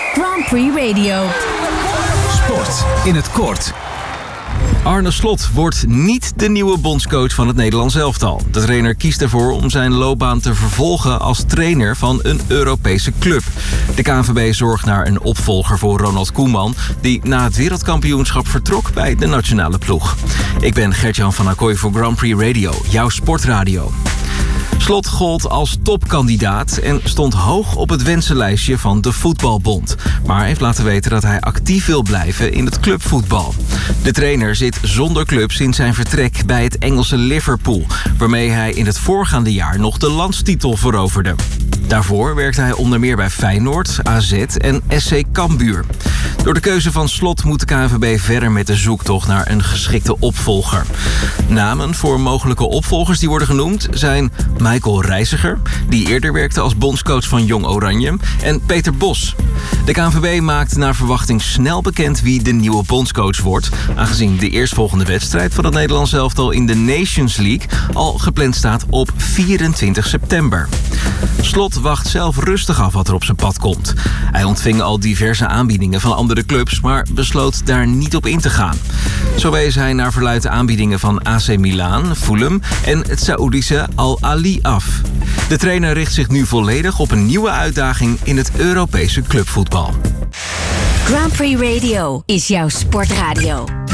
Grand Prix Radio. Sport in het kort. Arne Slot wordt niet de nieuwe bondscoach van het Nederlands elftal. De trainer kiest ervoor om zijn loopbaan te vervolgen als trainer van een Europese club. De KNVB zorgt naar een opvolger voor Ronald Koeman, die na het wereldkampioenschap vertrok bij de nationale ploeg. Ik ben Gert-Jan van Acquoy voor Grand Prix Radio, jouw sportradio. Slot gold als topkandidaat en stond hoog op het wensenlijstje van de Voetbalbond. Maar heeft laten weten dat hij actief wil blijven in het clubvoetbal. De trainer zit zonder club sinds zijn vertrek bij het Engelse Liverpool, waarmee hij in het voorgaande jaar nog de landstitel veroverde. Daarvoor werkte hij onder meer bij Feyenoord, AZ en SC Cambuur. Door de keuze van Slot moet de KNVB verder met de zoektocht naar een geschikte opvolger. Namen voor mogelijke opvolgers die worden genoemd zijn Michael Reiziger, die eerder werkte als bondscoach van Jong Oranje, en Peter Bos. De KNVB maakt naar verwachting snel bekend wie de nieuwe bondscoach wordt, aangezien de eerstvolgende wedstrijd van het Nederlands elftal in de Nations League al gepland staat op 24 september. Slot wacht zelf rustig af wat er op zijn pad komt. Hij ontving al diverse aanbiedingen van andere clubs, maar besloot daar niet op in te gaan. Zo wees hij naar verluidt de aanbiedingen van AC Milan, Fulham en het Saoedische Al Ahly af. De trainer richt zich nu volledig op een nieuwe uitdaging in het Europese clubvoetbal. Grand Prix Radio is jouw sportradio.